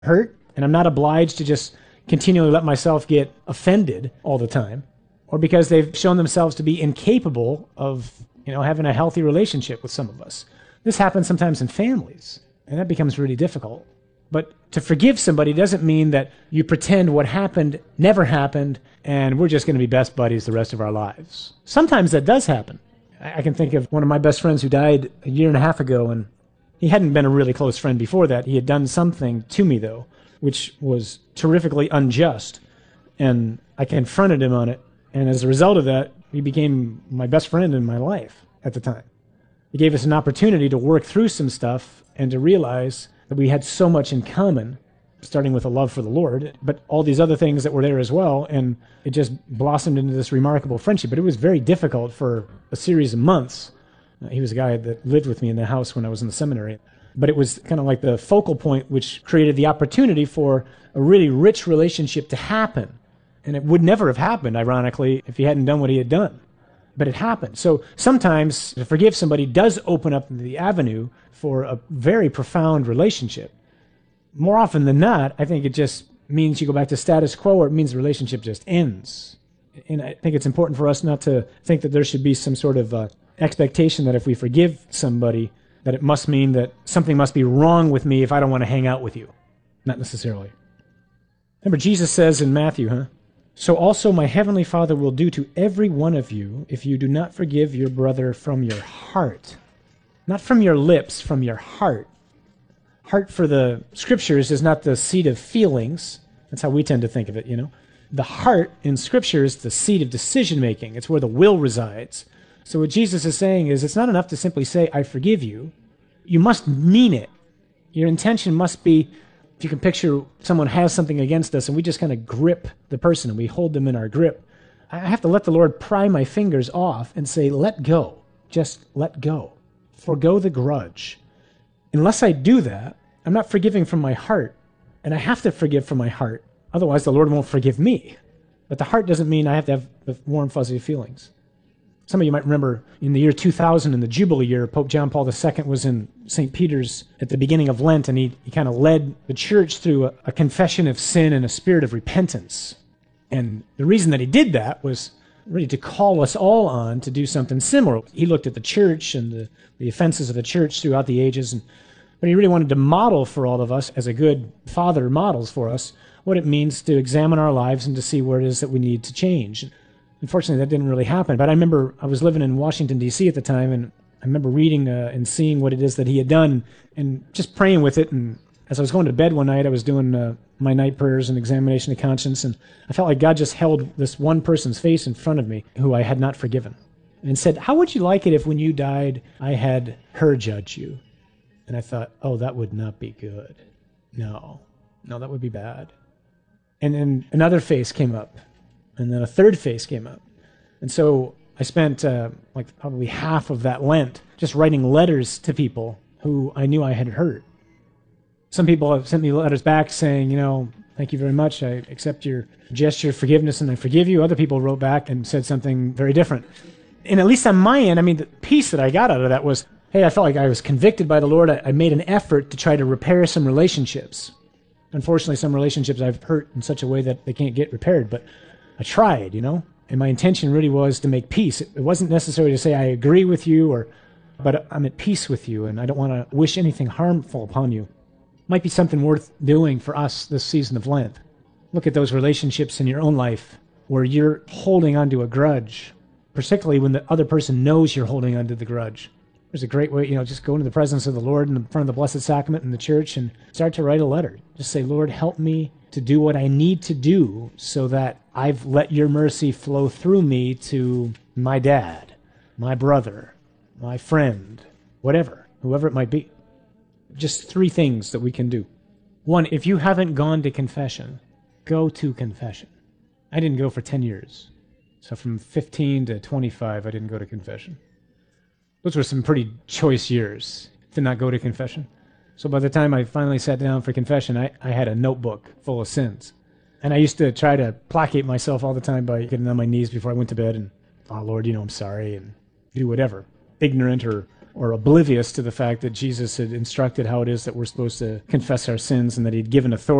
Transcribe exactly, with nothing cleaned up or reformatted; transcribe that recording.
hurt, and I'm not obliged to just continually let myself get offended all the time, or because they've shown themselves to be incapable of, you know, having a healthy relationship with some of us. This happens sometimes in families, and that becomes really difficult. But to forgive somebody doesn't mean that you pretend what happened never happened and we're just going to be best buddies the rest of our lives. Sometimes that does happen. I can think of one of my best friends who died a year and a half ago, and he hadn't been a really close friend before that. He had done something to me, though, which was terrifically unjust, and I confronted him on it. And as a result of that, he became my best friend in my life at the time. He gave us an opportunity to work through some stuff and to realize that we had so much in common, starting with a love for the Lord, but all these other things that were there as well, and it just blossomed into this remarkable friendship. But it was very difficult for a series of months. Uh, he was a guy that lived with me in the house when I was in the seminary. But it was kind of like the focal point which created the opportunity for a really rich relationship to happen. And it would never have happened, ironically, if he hadn't done what he had done. But it happened. So sometimes to forgive somebody does open up the avenue for a very profound relationship. More often than not, I think it just means you go back to status quo, or it means the relationship just ends. And I think it's important for us not to think that there should be some sort of uh, expectation that if we forgive somebody, that it must mean that something must be wrong with me if I don't want to hang out with you. Not necessarily. Remember, Jesus says in Matthew, huh? So also my heavenly Father will do to every one of you if you do not forgive your brother from your heart. Not from your lips, from your heart. Heart for the Scriptures is not the seat of feelings. That's how we tend to think of it, you know. The heart in Scripture is the seat of decision-making. It's where the will resides. So what Jesus is saying is it's not enough to simply say, I forgive you. You must mean it. Your intention must be, if you can picture someone has something against us and we just kind of grip the person and we hold them in our grip. I have to let the Lord pry my fingers off and say, let go. Just let go. Forgo the grudge. Unless I do that, I'm not forgiving from my heart. And I have to forgive from my heart. Otherwise, the Lord won't forgive me. But the heart doesn't mean I have to have the warm, fuzzy feelings. Some of you might remember in the year two thousand, in the Jubilee year, Pope John Paul the Second was in Saint Peter's at the beginning of Lent, and he, he kind of led the church through a, a confession of sin and a spirit of repentance. And the reason that he did that was really to call us all on to do something similar. He looked at the church and the, the offenses of the church throughout the ages, and but he really wanted to model for all of us, as a good father models for us, what it means to examine our lives and to see where it is that we need to change. Unfortunately, that didn't really happen. But I remember I was living in Washington, D C at the time, and I remember reading uh, and seeing what it is that he had done and just praying with it. And as I was going to bed one night, I was doing uh, my night prayers and examination of conscience, and I felt like God just held this one person's face in front of me who I had not forgiven and said, how would you like it if when you died, I had her judge you? And I thought, oh, that would not be good. No, no, that would be bad. And then another face came up, and then a third face came up. And so I spent uh, like probably half of that Lent just writing letters to people who I knew I had hurt. Some people have sent me letters back saying, you know, thank you very much. I accept your gesture of forgiveness and I forgive you. Other people wrote back and said something very different. And at least on my end, I mean, the piece that I got out of that was, hey, I felt like I was convicted by the Lord. I, I made an effort to try to repair some relationships. Unfortunately, some relationships I've hurt in such a way that they can't get repaired, but I tried, you know, and my intention really was to make peace. It, it wasn't necessary to say I agree with you, or, but I'm at peace with you, and I don't want to wish anything harmful upon you. Might be something worth doing for us this season of Lent. Look at those relationships in your own life where you're holding onto a grudge, particularly when the other person knows you're holding onto the grudge. There's a great way, you know, just go into the presence of the Lord in front of the Blessed Sacrament in the church and start to write a letter. Just say, Lord, help me to do what I need to do so that I've let your mercy flow through me to my dad, my brother, my friend, whatever, whoever it might be. Just three things that we can do. One, if you haven't gone to confession, go to confession. I didn't go for ten years. So from fifteen to twenty-five, I didn't go to confession. Those were some pretty choice years to not go to confession. So by the time I finally sat down for confession, I, I had a notebook full of sins. And I used to try to placate myself all the time by getting on my knees before I went to bed and, oh, Lord, you know I'm sorry, and do whatever, ignorant or or oblivious to the fact that Jesus had instructed how it is that we're supposed to confess our sins and that he'd given authority